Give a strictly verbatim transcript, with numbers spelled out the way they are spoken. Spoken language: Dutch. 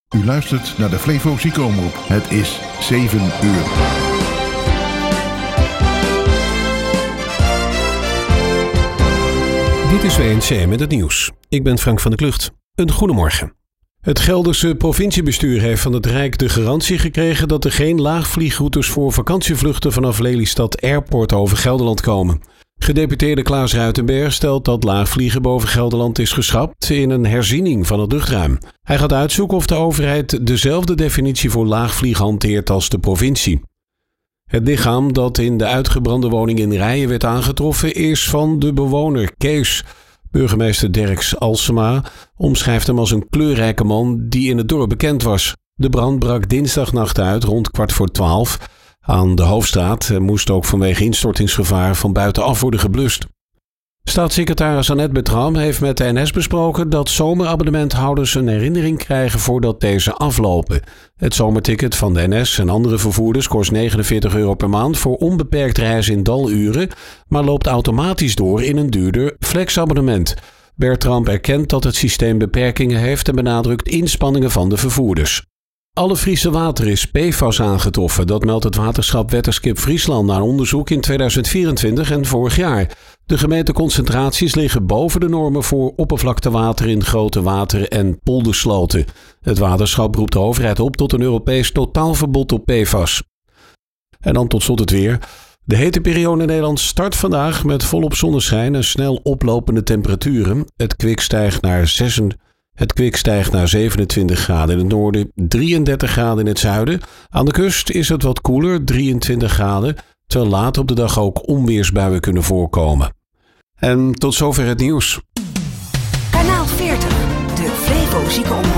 U luistert naar de Flevo Ziekenomroep. Het is zeven uur. Dit is W N C met het nieuws. Ik ben Frank van der Klucht. Een goedemorgen. Het Gelderse provinciebestuur heeft van het Rijk de garantie gekregen dat er geen laagvliegroutes voor vakantievluchten vanaf Lelystad Airport over Gelderland komen. Gedeputeerde Klaas Ruitenberg stelt dat laagvliegen boven Gelderland is geschrapt in een herziening van het luchtruim. Hij gaat uitzoeken of de overheid dezelfde definitie voor laagvlieg hanteert als de provincie. Het lichaam dat in de uitgebrande woning in Rijen werd aangetroffen is van de bewoner Kees. Burgemeester Derks Alsema omschrijft hem als een kleurrijke man die in het dorp bekend was. De brand brak dinsdagnacht uit rond kwart voor twaalf aan de Hoofdstraat en moest ook vanwege instortingsgevaar van buitenaf worden geblust. Staatssecretaris Annette Bertram heeft met de N S besproken dat zomerabonnementhouders een herinnering krijgen voordat deze aflopen. Het zomerticket van de N S en andere vervoerders kost negenenveertig euro per maand voor onbeperkt reizen in daluren, maar loopt automatisch door in een duurder flexabonnement. Bertram erkent dat het systeem beperkingen heeft en benadrukt inspanningen van de vervoerders. Alle Friese water is P F A S aangetroffen. Dat meldt het waterschap Wetterskip Friesland na onderzoek in tweeduizend vierentwintig en vorig jaar. De gemeten concentraties liggen boven de normen voor oppervlaktewater in grote water- en poldersloten. Het waterschap roept de overheid op tot een Europees totaalverbod op P F A S. En dan tot slot het weer. De hete periode in Nederland start vandaag met volop zonneschijn en snel oplopende temperaturen. Het kwik stijgt naar zes. Het kwik stijgt naar zevenentwintig graden in het noorden, drieëndertig graden in het zuiden. Aan de kust is het wat koeler, drieëntwintig graden, terwijl later op de dag ook onweersbuien kunnen voorkomen. En tot zover het nieuws. Kanaal veertig, de Flevo Ziekenomroep.